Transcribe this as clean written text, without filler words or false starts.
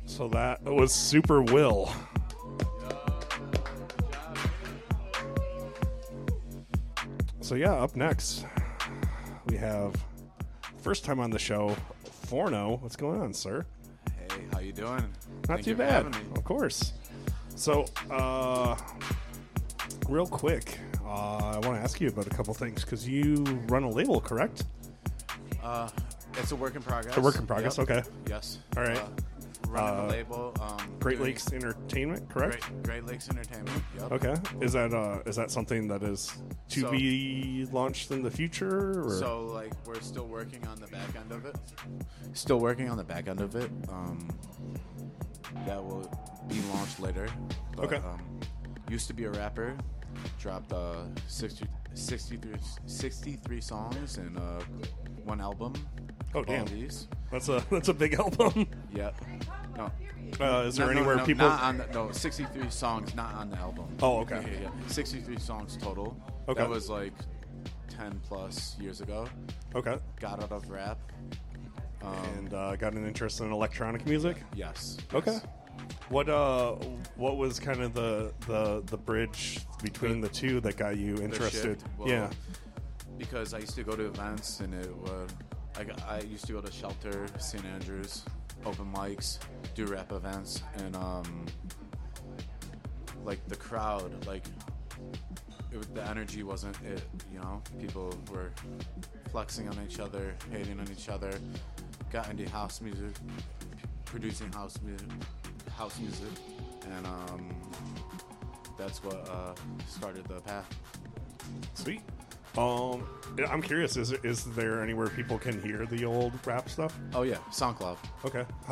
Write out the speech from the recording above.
So that was Super Will. So yeah, up next we have first time on the show, Forno. What's going on, sir? Hey, how you doing? Not too bad, of course. So, real quick, I want to ask you about a couple things because you run a label, correct? It's a work in progress. A work in progress. Yep. Okay. Yes. All right. Running the label. Great Lakes Entertainment, correct? Great Lakes Entertainment. Yep. Okay. Is that something that is to be launched in the future? Or? So, like, we're still working on the back end of it. That will be launched later. But, okay. Used to be a rapper. Dropped 63 songs and one album. Oh damn! These. That's a big album. Yep. No. Is there anywhere people? Not on the, 63 songs, not on the album. Oh, okay. Yeah. 63 songs total. Okay. That was like 10 plus years ago. Okay. Got out of rap. And got an interest in electronic music. Yes. Okay. What was kind of the bridge between the two that got you interested? Well, yeah. Because I used to go to events and it would. I used to go to Shelter, St. Andrews, open mics, do rap events, and like the crowd, like the energy wasn't it. You know, people were flexing on each other, hating on each other. Got into house music, producing house music, and that's what started the path. Sweet. I'm curious. Is there anywhere people can hear the old rap stuff? Oh yeah, SoundCloud. Okay.